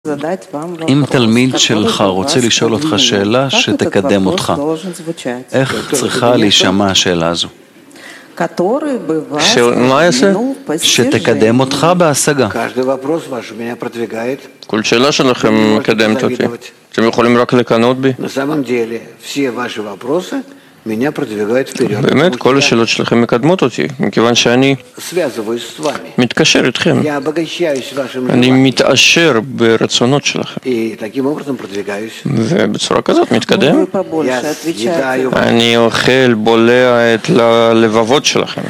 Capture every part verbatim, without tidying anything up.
אם תלמיד שלך רוצה לשאול אותך שאלה שתקדם אותך, איך צריכה להישמע השאלה הזו? מה יעשה? שתקדם אותך בהשגה. כל שאלה שלכם מקדמת אותי. אתם יכולים רק לקנות בי. באמת, כל השאלות שלכם מקדמות אותי, מכיוון שאני מתקשר איתכם. אני מתעשר ברצונות שלכם. ובצורה כזאת מתקדם. אני אוכל, בולע את הלבבות שלכם.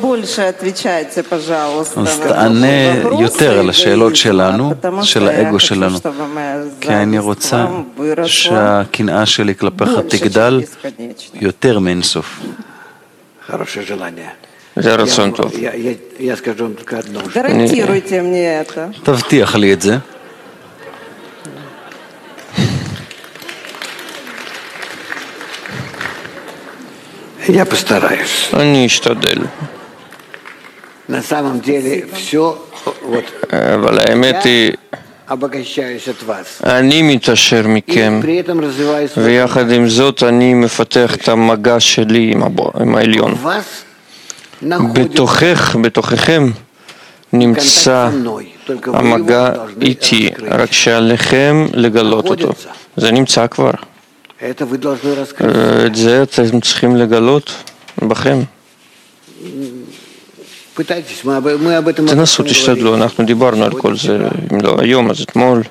אז תענה יותר על השאלות שלנו, של האגו שלנו. כי אני רוצה שהקנאה שלי כלפיך תגדל יותר מאינסוף. זה רצון טוב. תבטיח לי את זה. אני אשתדל. אבל האמת היא, אני מתעשר מכם, ויחד עם זאת אני מפתח את המגע שלי עם העליון. בתוכך, בתוככם, נמצא המגע איתי, רק שעליכם לגלות אותו. זה נמצא כבר. את זה אתם צריכים לגלות בכם. תנסו, תשתדלו, אנחנו דיברנו על כל זה, אם לא היום אז אתמול.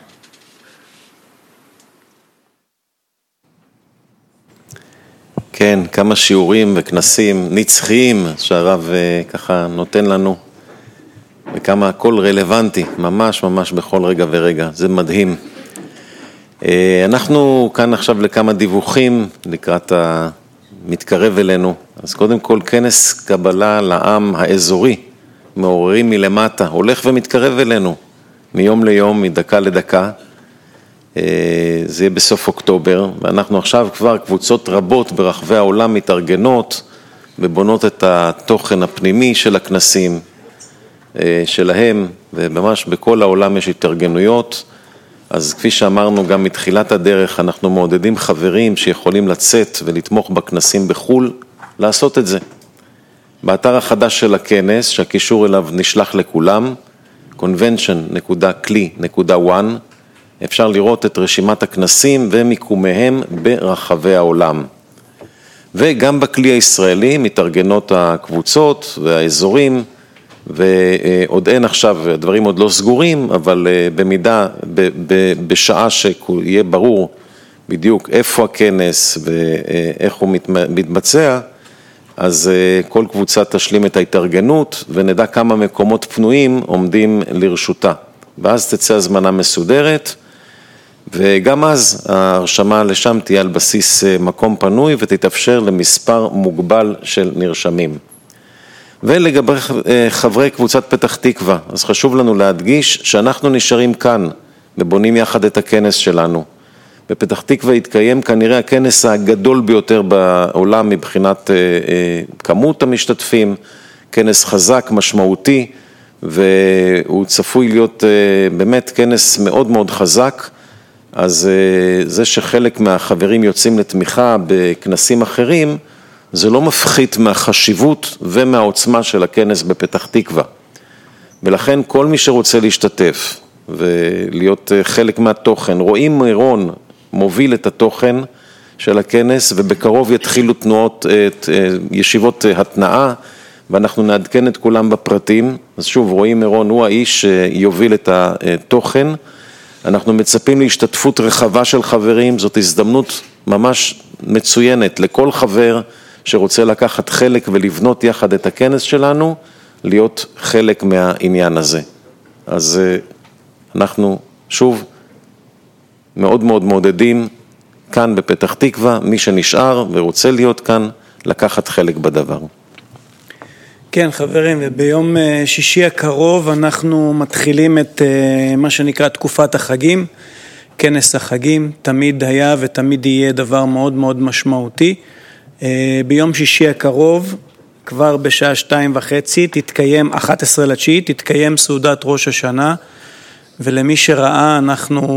כן, כמה שיעורים וכנסים נצחיים שהרב ככה נותן לנו, וכמה הכל רלוונטי, ממש ממש בכל רגע ורגע, זה מדהים. אנחנו כאן עכשיו לכמה דיווחים לקראת המתקרב אלינו. אז קודם כל כנס קבלה לעם האזורי, מעוררים מלמטה, הולך ומתקרב אלינו, מיום ליום, מדקה לדקה. זה יהיה בסוף אוקטובר, ואנחנו עכשיו כבר קבוצות רבות ברחבי העולם מתארגנות, ובונות את התוכן הפנימי של הכנסים שלהם, וממש בכל העולם יש התארגנויות. אז כפי שאמרנו גם מתחילת הדרך, אנחנו מעודדים חברים שיכולים לצאת ולתמוך בכנסים בחול, לעשות את זה. באתר החדש של הכנס, שהקישור אליו נשלח לכולם, convention דוט כלי דוט וואן, אפשר לראות את רשימת הכנסים ומיקומיהם ברחבי העולם. וגם בכלי הישראלי מתארגנות הקבוצות והאזורים, ועוד אין עכשיו, הדברים עוד לא סגורים, אבל במידה, ב, ב, בשעה שיהיה ברור בדיוק איפה הכנס ואיך הוא מתבצע, אז כל קבוצה תשלים את ההתארגנות ונדע כמה מקומות פנויים עומדים לרשותה. ואז תצא הזמנה מסודרת, וגם אז ההרשמה לשם תהיה על בסיס מקום פנוי ותתאפשר למספר מוגבל של נרשמים. ולגבי חברי קבוצת פתח תקווה, אז חשוב לנו להדגיש שאנחנו נשארים כאן ובונים יחד את הכנס שלנו. בפתח תקווה יתקיים כנראה הכנס הגדול ביותר בעולם מבחינת כמות המשתתפים, כנס חזק, משמעותי, והוא צפוי להיות באמת כנס מאוד מאוד חזק. אז זה שחלק מהחברים יוצאים לתמיכה בכנסים אחרים, זה לא מפחית מהחשיבות ומהעוצמה של הכנס בפתח תקווה. ולכן כל מי שרוצה להשתתף ולהיות חלק מהתוכן, רואים מירון מוביל את התוכן של הכנס, ובקרוב יתחילו תנועות, ישיבות התנאה, ואנחנו נעדכן את כולם בפרטים. אז שוב, רואים מירון הוא האיש שיוביל את התוכן. אנחנו מצפים להשתתפות רחבה של חברים, זאת הזדמנות ממש מצוינת לכל חבר שרוצה לקחת חלק ולבנות יחד את הכנס שלנו, להיות חלק מהעניין הזה. אז אנחנו שוב מאוד מאוד מעודדים כאן בפתח תקווה, מי שנשאר ורוצה להיות כאן, לקחת חלק בדבר. כן חברים, וביום שישי הקרוב אנחנו מתחילים את מה שנקרא תקופת החגים, כנס החגים, תמיד היה ותמיד יהיה דבר מאוד מאוד משמעותי. ביום שישי הקרוב, כבר בשעה שתיים וחצי, תתקיים, אחת עשרה לתשיעית, תתקיים סעודת ראש השנה, ולמי שראה אנחנו